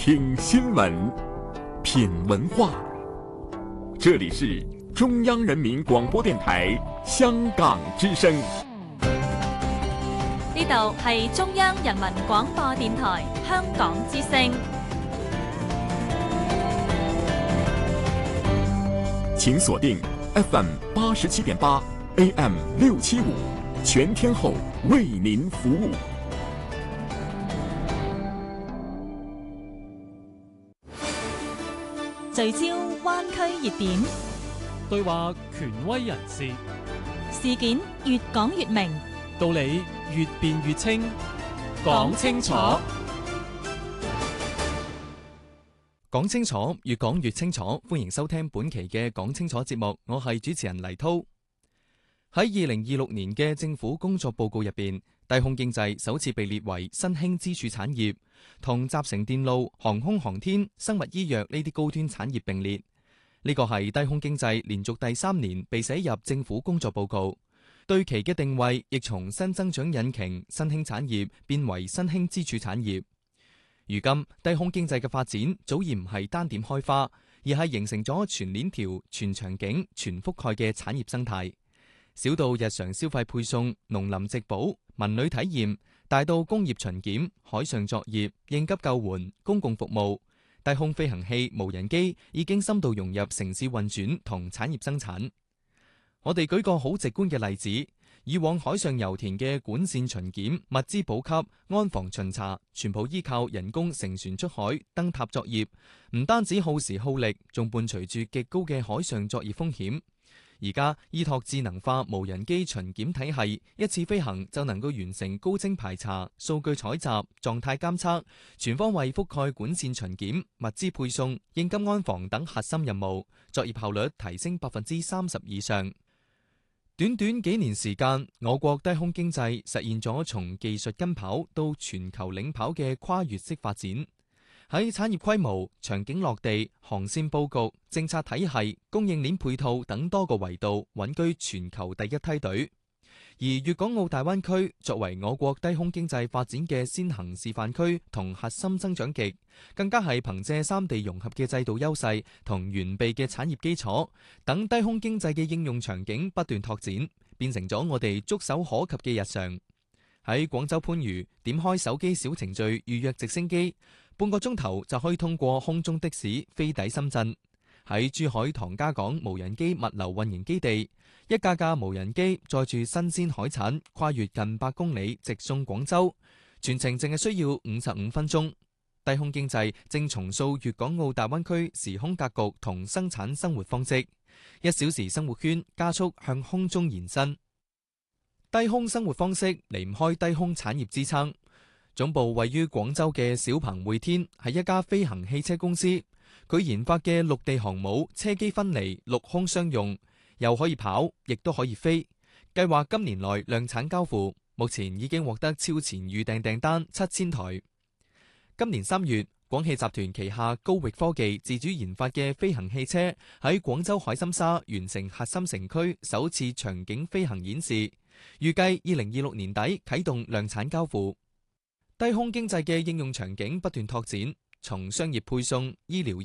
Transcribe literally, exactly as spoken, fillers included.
聽新聞，品文化。這裡是中央人民廣播電台香港之聲。 呢度係中央人民廣播電台香港之聲。 請鎖定 F M 八十七點八 A M 六七五，全天候為您服務。 聚焦灣區熱點， 對話權威人士， 事件越講越明， 道理越辯越清，講清楚， 講清楚，越講越清楚。歡迎收聽本期嘅講清楚節目，我係主持人黎濤。喺二零二六年嘅政府工作報告入邊，低空經濟首次被列為新興支柱產業，同集成電路、航空航天、生物醫藥呢啲高端產業並列。呢個係低空經濟連續第三年被寫入政府工作報告，對其嘅定位亦從新增長引擎、新興產業變為新興支柱產業。如今低空經濟嘅發展早已唔係單點開花，而係形成咗全鏈條、全場景、全覆蓋嘅產業生態。小到日常消費配送、農林植保、文旅體驗，大到工業巡檢、海上作業、應急救援、公共服務，低空飛行器、無人機已經深度融入城市運轉同產業生產。我哋舉個好直觀嘅例子，以往海上油田嘅管線巡檢、物資補給、安防巡查，全部依靠人工乘船出海、登塔作業，唔單止耗時耗力，仲伴隨住極高嘅海上作業風險。而家依託智能化無人機巡檢體系，一次飛行就能夠完成高精排查、數據採集、狀態監測，全方位覆蓋管線巡檢、物資配送、應急安防等核心任務，作業效率提升百分之三十以上。短短幾年時間，我國低空經濟實現咗從技術跟跑到全球領跑嘅跨越式發展。喺產業規模、場景落地、航線佈局、政策體系、供應鏈配套等多個維度穩居全球第一梯隊。而粵港澳大灣區作為我國低空經濟發展嘅先行示範區同核心增長極，更加係憑借三地融合嘅制度優勢同完備嘅產業基礎等，低空經濟嘅應用場景不斷拓展，變成咗我哋觸手可及嘅日常。喺廣州番禺點開手機小程序預約直升機，半個鐘頭就可以通過空中的士飛抵深圳。喺珠海唐家港無人機物流運營基地，一架架無人機載住新鮮海產，跨越近百公里直送廣州，全程淨係需要五十五分鐘。低空經濟正重塑粵港澳大灣區時空格局同生產生活方式，一小時生活圈加速向空中延伸。低空生活方式離唔開低空產業支撐。總部位於廣州嘅小鵬匯天係一家飛行汽車公司，佢研發嘅陸地航母車機分離、陸空雙用，又可以跑，亦都可以飛。計劃今年內量產交付，目前已經獲得超前預訂訂單七千台。今年三月，廣汽集團旗下高域科技自主研發嘅飛行汽車喺廣州海心沙完成核心城區首次場景飛行演示，預計二零二六年底啟動量產交付。低空經濟嘅應用場景不斷拓展，從商業配送、醫療